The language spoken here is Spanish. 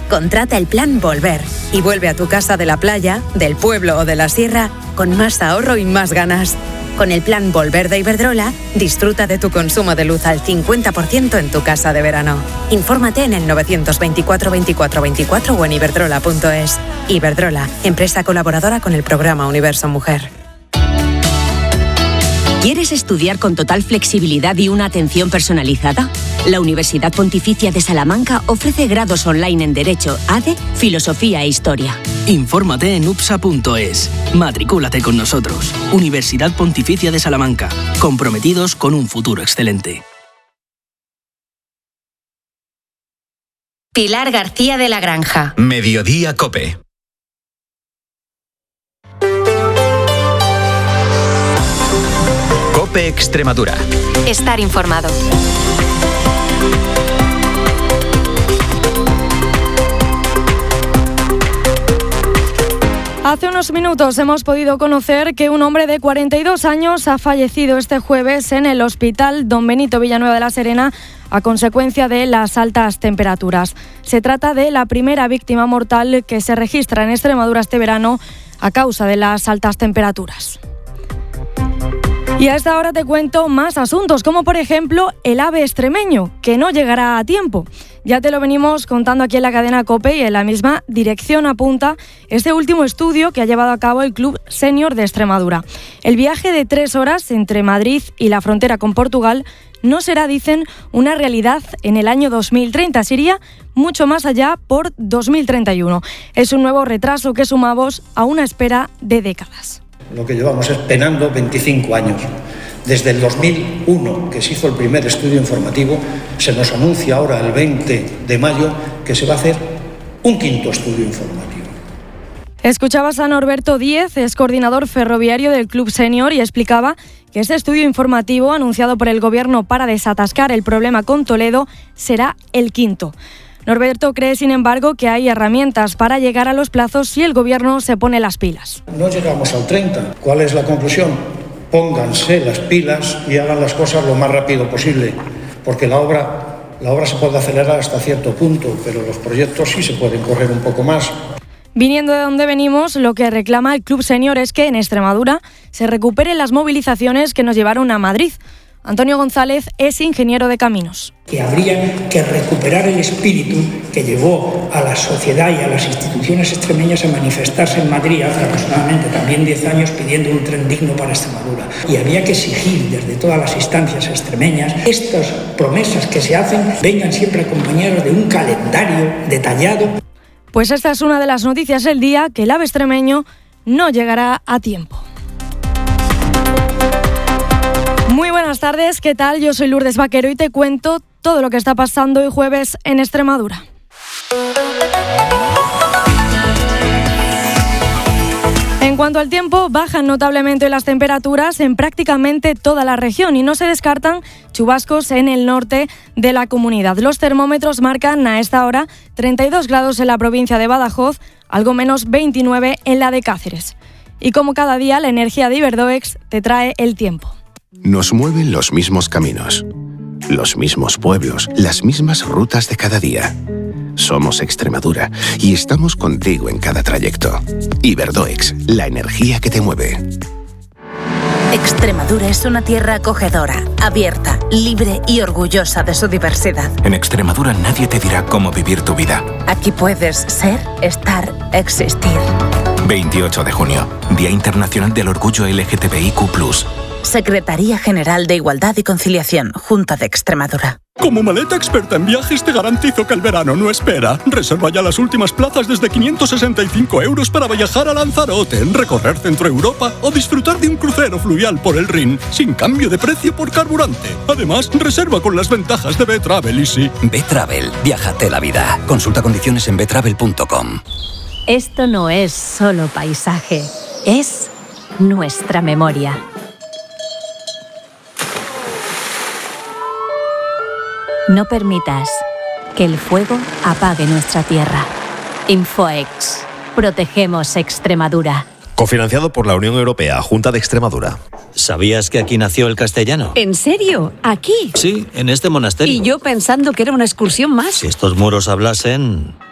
Contrata el plan Volver y vuelve a tu casa de la playa, del pueblo o de la sierra con más ahorro y más ganas. Con el plan Volver de Iberdrola, disfruta de tu consumo de luz al 50% en tu casa de verano. Infórmate en el 924 24 24 o en iberdrola.es. Iberdrola, empresa colaboradora con el programa Universo Mujer. ¿Quieres estudiar con total flexibilidad y una atención personalizada? La Universidad Pontificia de Salamanca ofrece grados online en Derecho, ADE, Filosofía e Historia. Infórmate en upsa.es. Matricúlate con nosotros. Universidad Pontificia de Salamanca. Comprometidos con un futuro excelente. Pilar García de la Granja. Mediodía COPE. COPE Extremadura. Estar informado. Hace unos minutos hemos podido conocer que un hombre de 42 años ha fallecido este jueves en el Hospital Don Benito Villanueva de la Serena a consecuencia de las altas temperaturas. Se trata de la primera víctima mortal que se registra en Extremadura este verano a causa de las altas temperaturas. Y a esta hora te cuento más asuntos, como por ejemplo el ave extremeño, que no llegará a tiempo. Ya te lo venimos contando aquí en la cadena COPE y en la misma dirección apunta este último estudio que ha llevado a cabo el Club Senior de Extremadura. El viaje de 3 horas entre Madrid y la frontera con Portugal no será, dicen, una realidad en el año 2030. Se iría mucho más allá por 2031. Es un nuevo retraso que sumamos a una espera de décadas. Lo que llevamos es penando 25 años. Desde el 2001, que se hizo el primer estudio informativo, se nos anuncia ahora, el 20 de mayo, que se va a hacer un quinto estudio informativo. Escuchabas a Norberto Díez, es coordinador ferroviario del Club Senior, y explicaba que este estudio informativo anunciado por el Gobierno para desatascar el problema con Toledo será el quinto. Norberto cree, sin embargo, que hay herramientas para llegar a los plazos si el Gobierno se pone las pilas. No llegamos al 30. ¿Cuál es la conclusión? Pónganse las pilas y hagan las cosas lo más rápido posible, porque la obra se puede acelerar hasta cierto punto, pero los proyectos sí se pueden correr un poco más. Viniendo de donde venimos, lo que reclama el Club Senior es que en Extremadura se recuperen las movilizaciones que nos llevaron a Madrid. Antonio González es ingeniero de caminos. Que habría que recuperar el espíritu que llevó a la sociedad y a las instituciones extremeñas a manifestarse en Madrid hace aproximadamente también 10 años pidiendo un tren digno para Extremadura. Y había que exigir desde todas las instancias extremeñas estas promesas que se hacen vengan siempre acompañadas de un calendario detallado. Pues esta es una de las noticias del día, que el ave extremeño no llegará a tiempo. Muy buenas tardes, ¿qué tal? Yo soy Lourdes Vaquero y te cuento todo lo que está pasando hoy jueves en Extremadura. En cuanto al tiempo, bajan notablemente las temperaturas en prácticamente toda la región y no se descartan chubascos en el norte de la comunidad. Los termómetros marcan a esta hora 32 grados en la provincia de Badajoz, algo menos 29 en la de Cáceres. Y como cada día, la energía de Iberdoex te trae el tiempo. Nos mueven los mismos caminos, los mismos pueblos, las mismas rutas de cada día. Somos Extremadura y estamos contigo en cada trayecto. Iberdoex, la energía que te mueve. Extremadura es una tierra acogedora, abierta, libre y orgullosa de su diversidad. En Extremadura nadie te dirá cómo vivir tu vida. Aquí puedes ser, estar, existir. 28 de junio, Día Internacional del Orgullo LGTBIQ+. Secretaría General de Igualdad y Conciliación, Junta de Extremadura. Como maleta experta en viajes te garantizo que el verano no espera. Reserva ya las últimas plazas desde 565 € para viajar a Lanzarote, recorrer Centro Europa o disfrutar de un crucero fluvial por el Rin, sin cambio de precio por carburante. Además, reserva con las ventajas de B-Travel Easy. B-Travel, viájate la vida. Consulta condiciones en btravel.com. Esto no es solo paisaje, es nuestra memoria. No permitas que el fuego apague nuestra tierra. Infoex. Protegemos Extremadura. Cofinanciado por la Unión Europea, Junta de Extremadura. ¿Sabías que aquí nació el castellano? ¿En serio? ¿Aquí? Sí, en este monasterio. Y yo pensando que era una excursión más. Si estos muros hablasen...